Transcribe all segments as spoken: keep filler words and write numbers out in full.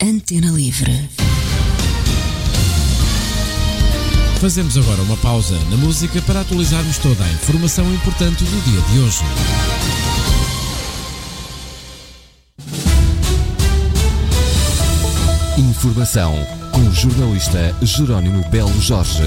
Antena Livre. Fazemos agora uma pausa na música para atualizarmos toda a informação importante do dia de hoje. Informação com o jornalista Jerónimo Belo Jorge.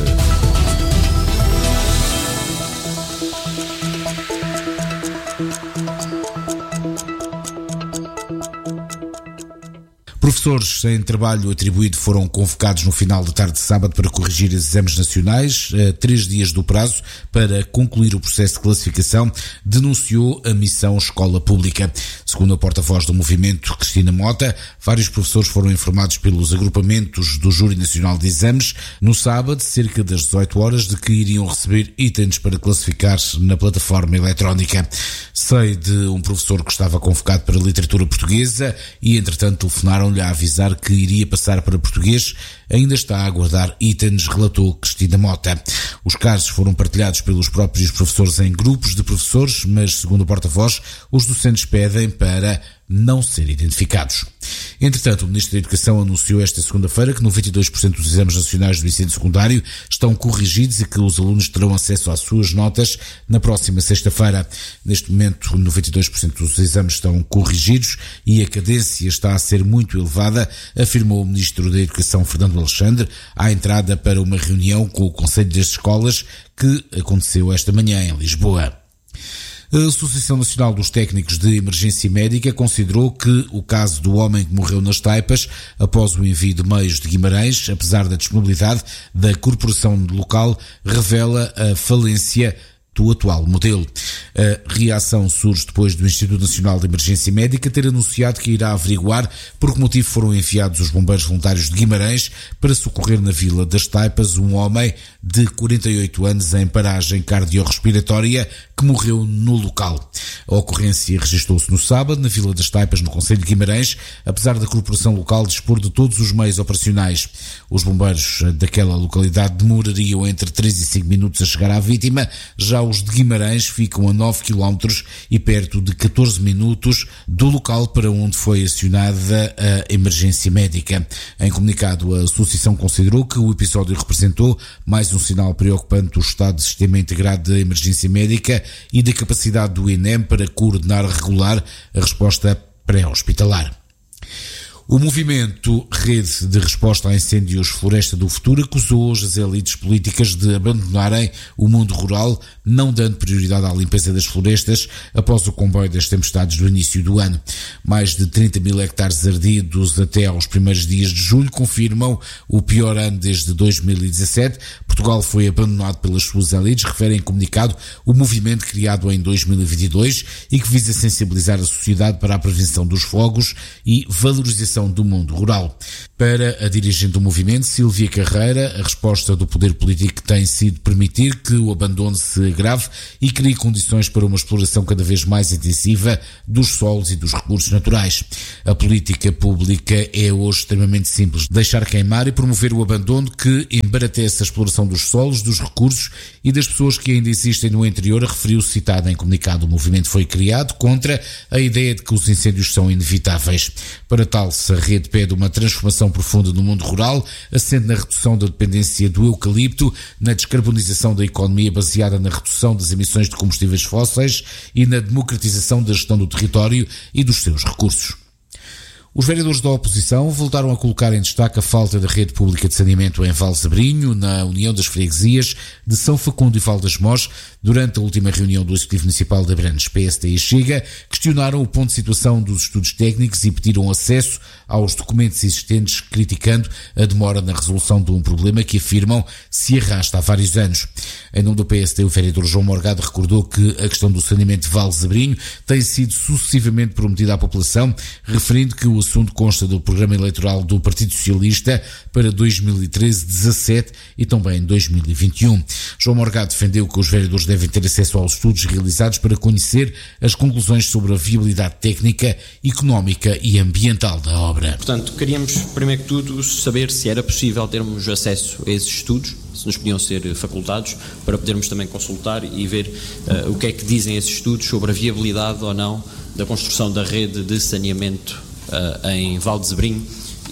Professores sem trabalho atribuído foram convocados no final da tarde de sábado para corrigir os exames nacionais. A três dias do prazo para concluir o processo de classificação, denunciou a missão Escola Pública. Segundo a porta-voz do movimento, Cristina Mota, vários professores foram informados pelos agrupamentos do Júri Nacional de Exames no sábado, cerca das dezoito horas, de que iriam receber itens para classificar na plataforma eletrónica. Sei de um professor que estava convocado para literatura portuguesa e, entretanto, telefonaram a avisar que iria passar para português, ainda está a aguardar itens, relatou Cristina Mota. Os casos foram partilhados pelos próprios professores em grupos de professores, mas, segundo o porta-voz, os docentes pedem para não ser identificados. Entretanto, o Ministro da Educação anunciou esta segunda-feira que noventa e dois por cento dos exames nacionais do ensino secundário estão corrigidos e que os alunos terão acesso às suas notas na próxima sexta-feira. Neste momento, noventa e dois por cento dos exames estão corrigidos e a cadência está a ser muito elevada, afirmou o Ministro da Educação, Fernando Alexandre, à entrada para uma reunião com o Conselho das Escolas que aconteceu esta manhã em Lisboa. A Associação Nacional dos Técnicos de Emergência Médica considerou que o caso do homem que morreu nas Taipas após o envio de meios de Guimarães, apesar da disponibilidade da corporação local, revela a falência do atual modelo. A reação surge depois do Instituto Nacional de Emergência Médica ter anunciado que irá averiguar por que motivo foram enviados os bombeiros voluntários de Guimarães para socorrer na Vila das Taipas um homem de quarenta e oito anos em paragem cardiorrespiratória que morreu no local. A ocorrência registrou-se no sábado na Vila das Taipas, no concelho de Guimarães, apesar da corporação local dispor de todos os meios operacionais. Os bombeiros daquela localidade demorariam entre três e cinco minutos a chegar à vítima, já os de Guimarães ficam a nove quilómetros e perto de catorze minutos do local para onde foi acionada a emergência médica. Em comunicado, a associação considerou que o episódio representou mais um sinal preocupante do estado de sistema integrado da emergência médica e da capacidade do I N E M para coordenar e regular a resposta pré-hospitalar. O movimento Rede de Resposta a Incêndios Floresta do Futuro acusou hoje as elites políticas de abandonarem o mundo rural, não dando prioridade à limpeza das florestas após o comboio das tempestades do início do ano. Mais de trinta mil hectares ardidos até aos primeiros dias de julho confirmam o pior ano desde dois mil e dezassete. Portugal foi abandonado pelas suas elites, refere em comunicado o movimento criado em dois mil e vinte e dois e que visa sensibilizar a sociedade para a prevenção dos fogos e valorização do mundo rural. Para a dirigente do movimento, Sílvia Carreira, a resposta do poder político tem sido permitir que o abandono se agrave e crie condições para uma exploração cada vez mais intensiva dos solos e dos recursos naturais. A política pública é hoje extremamente simples: deixar queimar e promover o abandono que embaratece a exploração dos solos, dos recursos e das pessoas que ainda existem no interior, referiu-se citado em comunicado. O movimento foi criado contra a ideia de que os incêndios são inevitáveis. Para tal, a rede pede uma transformação profunda no mundo rural, assente na redução da dependência do eucalipto, na descarbonização da economia baseada na redução das emissões de combustíveis fósseis e na democratização da gestão do território e dos seus recursos. Os vereadores da oposição voltaram a colocar em destaque a falta da rede pública de saneamento em Valsabrinho, na União das Freguesias de São Facundo e Val das Mós, durante a última reunião do Executivo Municipal de Abrantes. P S D e Chega questionaram o ponto de situação dos estudos técnicos e pediram acesso aos documentos existentes, criticando a demora na resolução de um problema que afirmam se arrasta há vários anos. Em nome do P S D, o vereador João Morgado recordou que a questão do saneamento de Valsabrinho tem sido sucessivamente prometida à população, referindo que o assunto consta do programa eleitoral do Partido Socialista para dois mil e treze a dezassete e também dois mil e vinte e um. João Morgado defendeu que os vereadores devem ter acesso aos estudos realizados para conhecer as conclusões sobre a viabilidade técnica, económica e ambiental da obra. Portanto, queríamos, primeiro que tudo, saber se era possível termos acesso a esses estudos, se nos podiam ser facultados, para podermos também consultar e ver uh, o que é que dizem esses estudos sobre a viabilidade ou não da construção da rede de saneamento Uh, em Valsabrinho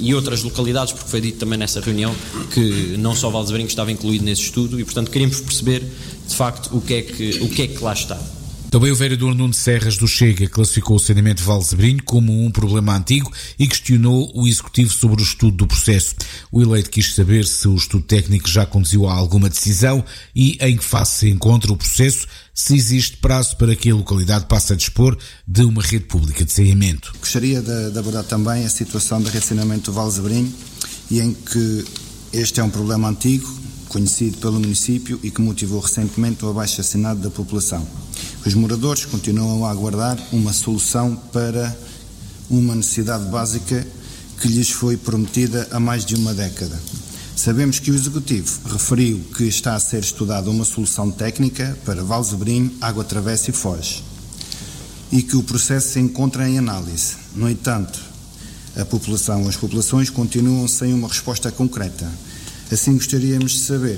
e outras localidades, porque foi dito também nessa reunião que não só Val de Zabrinho estava incluído nesse estudo e, portanto, queríamos perceber, de facto, o que é que, o que, é que lá está. Também o vereador Nuno Serras do Chega classificou o saneamento de Val de Zabrinho como um problema antigo e questionou o Executivo sobre o estudo do processo. O eleito quis saber se o estudo técnico já conduziu a alguma decisão e em que fase se encontra o processo, se existe prazo para que a localidade passe a dispor de uma rede pública de saneamento. Gostaria de, de abordar também a situação da rede de saneamento do Val de Zabrinho, e em que este é um problema antigo, conhecido pelo município e que motivou recentemente o abaixo-assinado da população. Os moradores continuam a aguardar uma solução para uma necessidade básica que lhes foi prometida há mais de uma década. Sabemos que o Executivo referiu que está a ser estudada uma solução técnica para Val de Zabrinho, Água Travessa e Foz, e que o processo se encontra em análise. No entanto, a população, as populações continuam sem uma resposta concreta. Assim, gostaríamos de saber: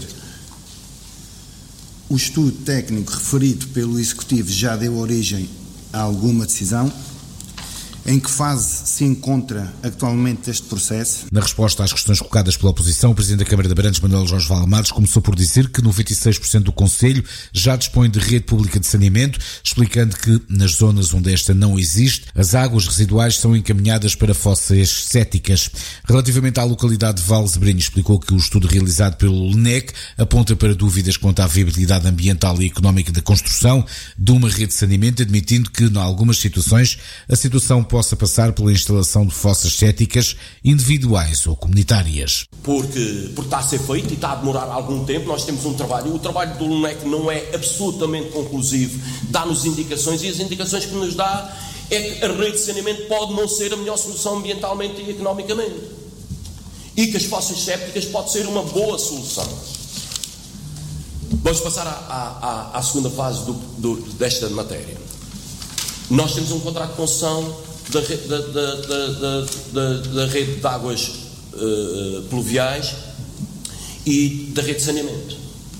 o estudo técnico referido pelo Executivo já deu origem a alguma decisão? Em que fase se encontra atualmente este processo? Na resposta às questões colocadas pela oposição, o Presidente da Câmara de Abrantes, Manuel Jorge Valamados, começou por dizer que noventa e seis por cento do Conselho já dispõe de rede pública de saneamento, explicando que nas zonas onde esta não existe, as águas residuais são encaminhadas para fossas céticas. Relativamente à localidade de Val de Zabrinho, explicou que o estudo realizado pelo L N E C aponta para dúvidas quanto à viabilidade ambiental e económica da construção de uma rede de saneamento, admitindo que, em algumas situações, a situação possa passar pela instalação de fossas céticas individuais ou comunitárias. Porque, porque está a ser feito e está a demorar algum tempo. Nós temos um trabalho, o trabalho do L N E C não é absolutamente conclusivo, dá-nos indicações, e as indicações que nos dá é que a rede de saneamento pode não ser a melhor solução ambientalmente e economicamente, e que as fossas sépticas pode ser uma boa solução. Vamos passar à, à, à segunda fase do, do, desta matéria. Nós temos um contrato de concessão da, da, da, da, da, da rede de águas uh, pluviais e da rede de saneamento.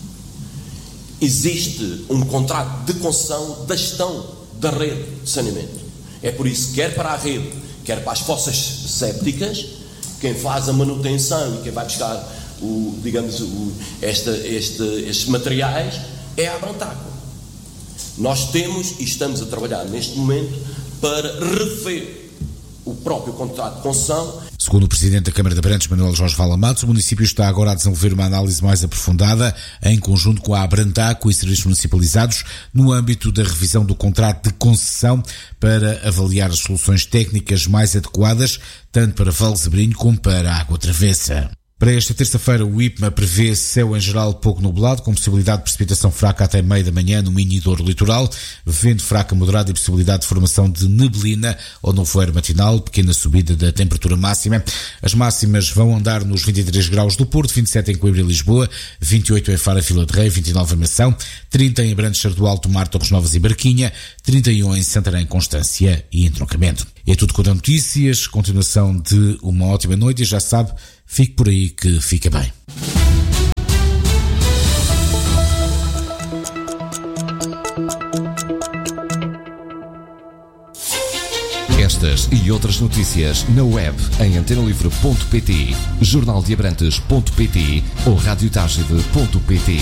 Existe um contrato de concessão da gestão da rede de saneamento. É por isso que quer para a rede, quer para as fossas sépticas, quem faz a manutenção e quem vai buscar o, digamos, o, esta, este, estes materiais é a Abrantaco. Nós temos e estamos a trabalhar neste momento para rever o próprio contrato de concessão. Segundo o Presidente da Câmara de Abrantes, Manuel Jorge Valamados, o município está agora a desenvolver uma análise mais aprofundada em conjunto com a Abrantaco e serviços municipalizados no âmbito da revisão do contrato de concessão para avaliar as soluções técnicas mais adequadas tanto para Val de Zabrinho como para a Água Travessa. Para esta terça-feira, o IPMA prevê céu em geral pouco nublado, com possibilidade de precipitação fraca até meio da manhã no Minho e Douro Litoral, vento fraco a moderado e possibilidade de formação de neblina ou nevoeiro matinal, pequena subida da temperatura máxima. As máximas vão andar nos vinte e três graus do Porto, vinte e sete em Coimbra e Lisboa, vinte e oito em Faro e Vila de Rei, vinte e nove em Mação, trinta em Abrantes do Alto Mar, Torres Novas e Barquinha, trinta e um em Santarém, Constância e Entroncamento. É tudo quanto a notícias, continuação de uma ótima noite e já sabe, fique por aí que fica bem. Estas e outras notícias na web em antena livre ponto pt, jornal de abrantes ponto pt ou rádio tagide ponto pt.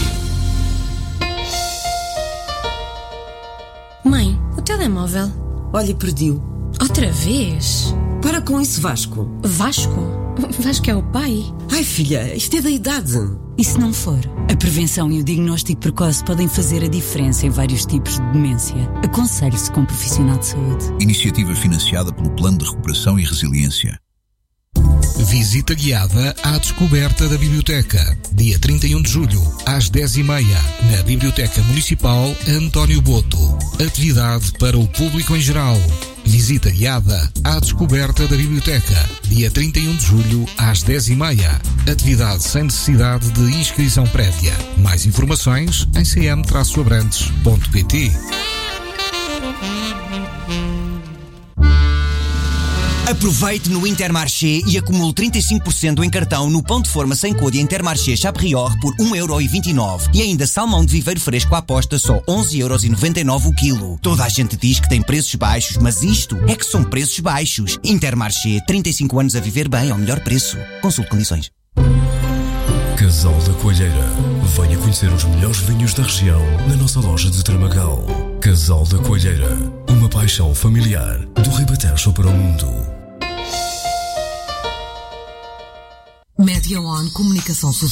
Mãe, o telemóvel. Olha, perdi-o. Outra vez? Para com isso, Vasco. Vasco? Vasco é o pai? Ai, filha, isto é da idade. E se não for? A prevenção e o diagnóstico precoce podem fazer a diferença em vários tipos de demência. Aconselhe-se com um profissional de saúde. Iniciativa financiada pelo Plano de Recuperação e Resiliência. Visita guiada à descoberta da Biblioteca. Dia trinta e um de julho, às dez e meia, na Biblioteca Municipal António Boto. Atividade para o público em geral. Visita guiada à descoberta da Biblioteca. Dia trinta e um de julho, às dez e meia. Atividade sem necessidade de inscrição prévia. Mais informações em c m abrantes ponto pt. Aproveite no Intermarché e acumule trinta e cinco por cento em cartão no pão de forma sem cor Intermarché Chaprior por um euro e vinte e nove. E ainda salmão de viveiro fresco à posta só onze euros e noventa e nove o quilo. Toda a gente diz que tem preços baixos, mas isto é que são preços baixos. Intermarché, trinta e cinco anos a viver bem ao melhor preço. Consulte condições. Casal da Coalheira. Venha conhecer os melhores vinhos da região na nossa loja de Tramagal. Casal da Coalheira. Uma paixão familiar do Ribatejo para o mundo. Media One Comunicação Social.